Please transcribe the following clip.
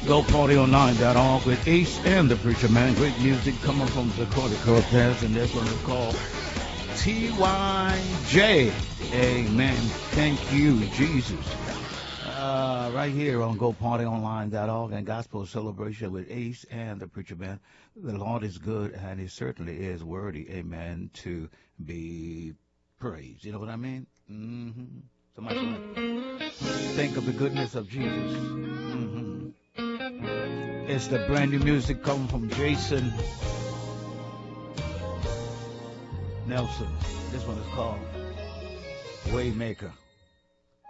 GoPartyOnline.org with Ace and the Preacher Man. Great music coming from Zacote Cortez, and this one is called TYJ. Amen. Thank you, Jesus. Right here on GoPartyOnline.org and Gospel Celebration with Ace and the Preacher Man. The Lord is good, and He certainly is worthy, amen, to be praised. You know what I mean? Mm-hmm. Somebody think of the goodness of Jesus. Mm-hmm. It's the brand new music coming from Jason Nelson. This one is called Waymaker.